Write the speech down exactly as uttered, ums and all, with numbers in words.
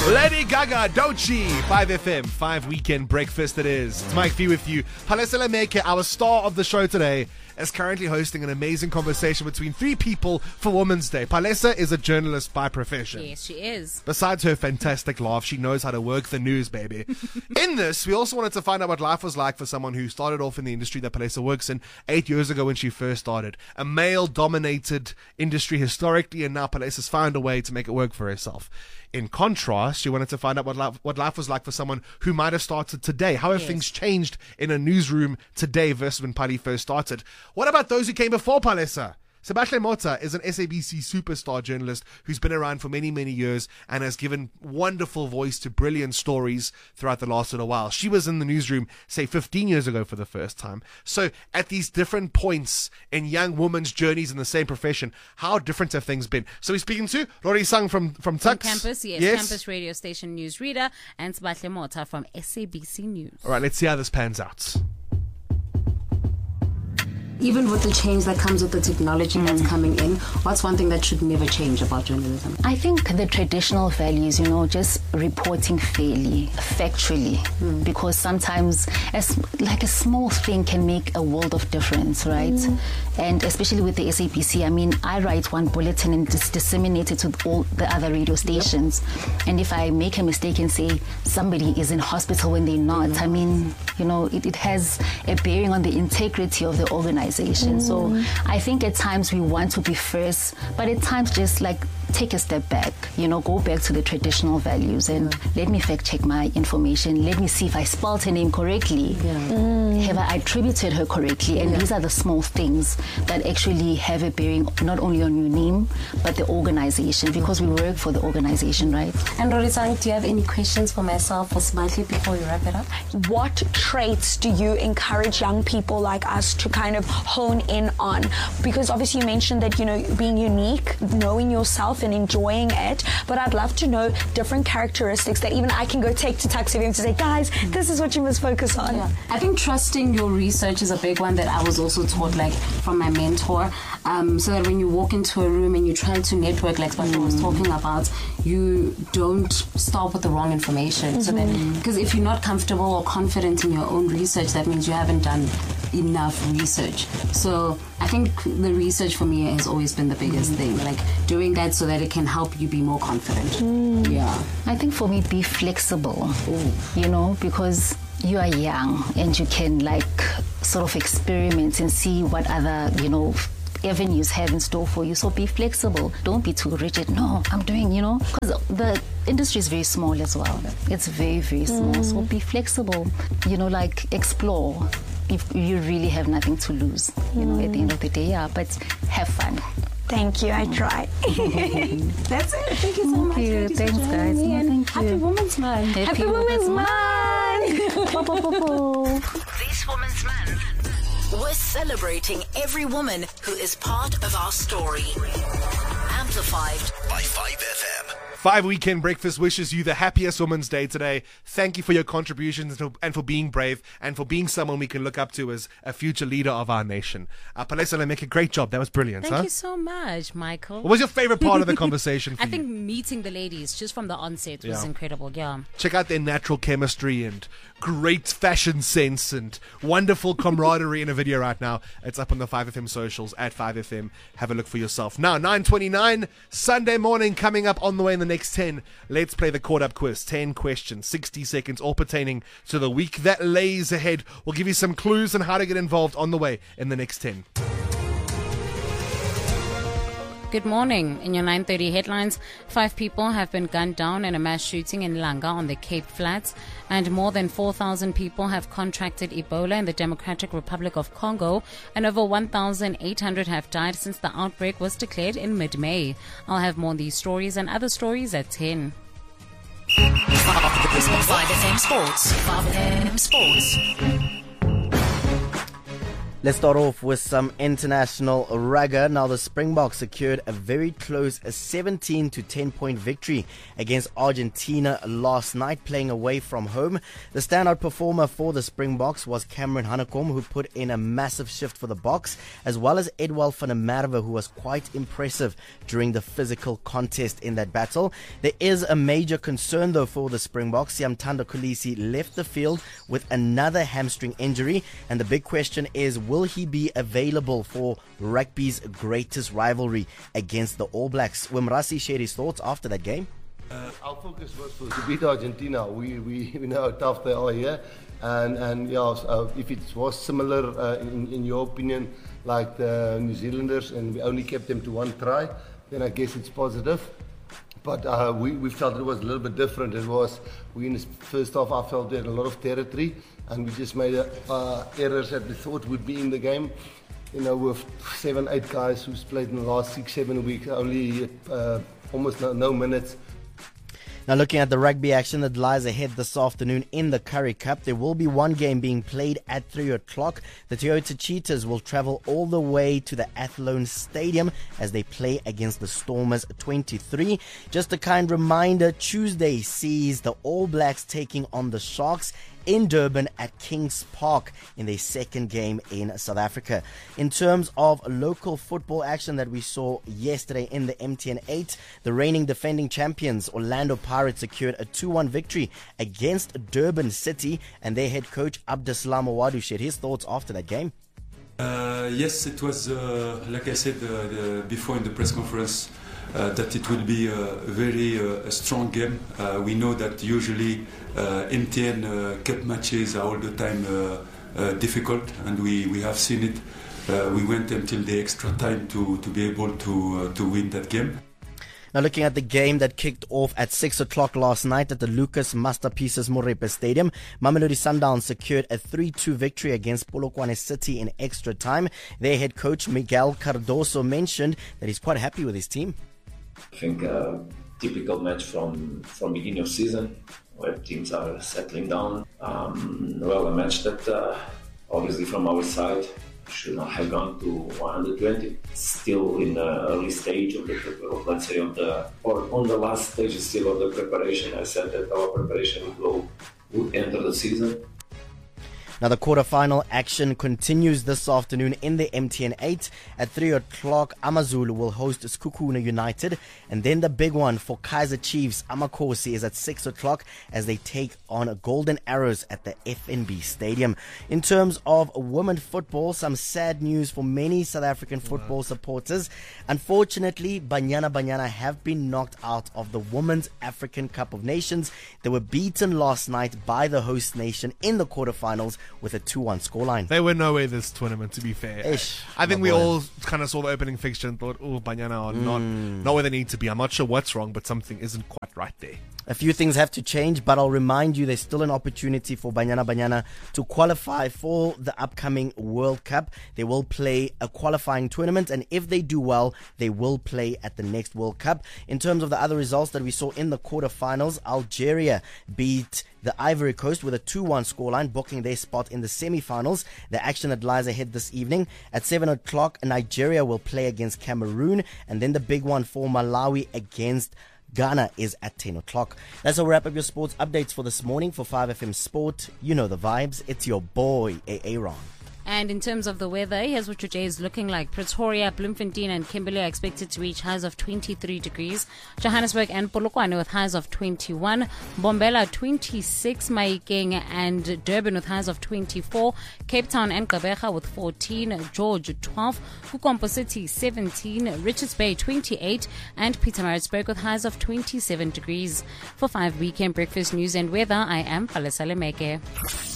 Lady Gaga, Doechii, five F M, five Weekend Breakfast it is. It's Mike V with you. Palesa Lemeke, our star of the show today, is currently hosting an amazing conversation between three people for Women's Day. Palesa is a journalist by profession. Yes, she is. Besides her fantastic laugh, she knows how to work the news, baby. In this, we also wanted to find out what life was like for someone who started off in the industry that Palesa works in eight years ago when she first started. A male-dominated industry historically, and now Palesa's found a way to make it work for herself. In contrast, she wanted to find out what life, what life was like for someone who might have started today. How have yes. things changed in a newsroom today versus when Pali first started? What about those who came before Palesa? Sebastian Mota is an S A B C superstar journalist who's been around for many, many years and has given wonderful voice to brilliant stories throughout the last little while. She was in the newsroom, say, fifteen years ago for the first time. So at these different points in young women's journeys in the same profession, how different have things been? So we're speaking to Rorisang from, from Tuks. From Campus, yes, yes. Campus radio station newsreader, and Sebastian Mota from S A B C News. All right, let's see how this pans out. Even with the change that comes with the technology mm. that's coming in, what's one thing that should never change about journalism? I think the traditional values, you know, just reporting fairly, factually, mm. because sometimes as like a small thing can make a world of difference, right? Mm. And especially with the S A B C, I mean, I write one bulletin and just disseminate it to all the other radio stations. Yep. And if I make a mistake and say somebody is in hospital when they're not, mm. I mean, you know, it, it has a bearing on the integrity of the organization. Mm. So I think at times we want to be first, but at times just like take a step back, you know, go back to the traditional values and yeah. let me fact check my information. Let me see if I spelled her name correctly. Yeah. Mm. Have I attributed her correctly? And yeah. these are the small things that actually have a bearing not only on your name, but the organization, because we work for the organization, right? And Rorisang, do you have any questions for myself or Smartly before we wrap it up? What traits do you encourage young people like us to kind of hone in on? Because obviously you mentioned that, you know, being unique, knowing yourself and enjoying it, but I'd love to know different characteristics that even I can go take to Tuks F M to say, guys, this is what you must focus on. Yeah. I think trusting your research is a big one that I was also taught, like, from my mentor, um, so that when you walk into a room and you're trying to network, like what mm. I was talking about, you don't start with the wrong information. Mm-hmm. So that, because if you're not comfortable or confident in your own research, that means you haven't done enough research. So I think the research for me has always been the biggest mm. thing, like doing that so that it can help you be more confident. Mm. Yeah. I think for me, be flexible, Ooh. you know, because you are young and you can like sort of experiment and see what other, you know, avenues have in store for you. So be flexible. Don't be too rigid. No, I'm doing, you know, because the industry is very small as well. It's very, very small. Mm. So be flexible, you know, like explore. If you really have nothing to lose, you know, mm. at the end of the day, yeah, but have fun. Thank you, I try. That's it. Thank you so Thank much. You. Thanks, guys. No, thank you. Happy Women's Month. Happy, Happy Women's Month. This Women's Month, we're celebrating every woman who is part of our story. Amplified by five F M. Five Weekend Breakfast wishes you the happiest Women's Day today. Thank you for your contributions and for, and for being brave and for being someone we can look up to as a future leader of our nation. Uh, Palesa Lemeke, a great job. That was brilliant. Thank huh? you so much, Michael. What was your favorite part of the conversation for I you? think meeting the ladies just from the onset was Yeah. incredible. Yeah. Check out their natural chemistry and great fashion sense and wonderful camaraderie in a video right now. It's up on the five F M socials at five F M. Have a look for yourself. Now, nine twenty-nine, Sunday morning coming up on the way in the next ten. Let's play the Caught Up quiz. ten questions, sixty seconds, all pertaining to the week that lays ahead. We'll give you some clues on how to get involved on the way in the next ten. Good morning. In your nine thirty headlines, five people have been gunned down in a mass shooting in Langa on the Cape Flats, and more than four thousand people have contracted Ebola in the Democratic Republic of Congo, and over one thousand eight hundred have died since the outbreak was declared in mid-May. I'll have more on these stories and other stories at ten. five F M Sports. five F M Sports. Let's start off with some international rugger. Now the Springboks secured a very close seventeen to ten point victory against Argentina last night, playing away from home. The standout performer for the Springboks was Cameron Hanekom, who put in a massive shift for the Boks, as well as Edwal van der Merwe, who was quite impressive during the physical contest in that battle. There is a major concern though for the Springboks. Siyamthanda Kolisi left the field with another hamstring injury, and the big question is, will he be available for rugby's greatest rivalry against the All Blacks? Wimrasi shared his thoughts after that game. Uh, our focus was for, to beat Argentina. We, we, we know how tough they are here. And, and yeah, so if it was similar, uh, in, in your opinion, like the New Zealanders, and we only kept them to one try, then I guess it's positive. But uh, we, we felt it was a little bit different. It was, we in the first half, I felt we had a lot of territory, and we just made uh, errors that we thought would be in the game. You know, with seven, eight guys who's played in the last six, seven weeks, only uh, almost no, no minutes. Now looking at the rugby action that lies ahead this afternoon in the Currie Cup, there will be one game being played at three o'clock. The Toyota Cheetahs will travel all the way to the Athlone Stadium as they play against the Stormers twenty-three. Just a kind reminder, Tuesday sees the All Blacks taking on the Sharks in Durban at Kings Park in their second game in South Africa. In terms of local football action that we saw yesterday in the M T N eight, the reigning defending champions Orlando Pirates secured a two one victory against Durban City, and their head coach Abdeslam Awadu shared his thoughts after that game. Uh, yes, it was, uh, like I said uh, the, before in the press conference, Uh, that it will be a very uh, a strong game. Uh, we know that usually uh, M T N uh, Cup matches are all the time uh, uh, difficult, and we, we have seen it. Uh, we went until the extra time to, to be able to uh, to win that game. Now looking at the game that kicked off at six o'clock last night at the Lucas Masterpieces Morepe Stadium, Mamelodi Sundowns secured a three two victory against Polokwane City in extra time. Their head coach Miguel Cardoso mentioned that he's quite happy with his team. I think a typical match from, from beginning of season where teams are settling down. Um, well, a match that uh, obviously from our side should not have gone to one hundred twenty. Still in the early stage of the, of, let's say, of the, or on the last stage still of the preparation. I said that our preparation would go, would enter the season. Now the quarterfinal action continues this afternoon in the M T N eight. At three o'clock, AmaZulu will host Sekhukhune United. And then the big one for Kaizer Chiefs, Amakhosi, is at six o'clock as they take on Golden Arrows at the F N B Stadium. In terms of women football, some sad news for many South African football supporters. Unfortunately, Banyana Banyana have been knocked out of the Women's African Cup of Nations. They were beaten last night by the host nation in the quarterfinals with a two one scoreline. They were nowhere this tournament, to be fair. Ish, I think we boy. all kind of saw the opening fixture and thought, oh, Banyana are not, not where they need to be. I'm not sure what's wrong, but something isn't quite right there. A few things have to change, but I'll remind you there's still an opportunity for Banyana Banyana to qualify for the upcoming World Cup. They will play a qualifying tournament, and if they do well, they will play at the next World Cup. In terms of the other results that we saw in the quarterfinals, Algeria beat the Ivory Coast with a two one scoreline, booking their spot in the semi-finals. The action that lies ahead this evening. At seven o'clock, Nigeria will play against Cameroon, and then the big one for Malawi against Ghana is at ten o'clock. That's how we wrap up your sports updates for this morning. For five F M Sport, you know the vibes. It's your boy, Aaron. And in terms of the weather, here's what your day is looking like. Pretoria, Bloemfontein and Kimberley are expected to reach highs of twenty-three degrees. Johannesburg and Polokwane with highs of twenty-one. Bombela twenty-six. Mahikeng and Durban with highs of twenty-four. Cape Town and Gqeberha with fourteen. George twelve. Kukompo City seventeen. Richards Bay twenty-eight. And Pietermaritzburg with highs of twenty-seven degrees. For five Weekend Breakfast News and Weather, I am Palesa Lemeke.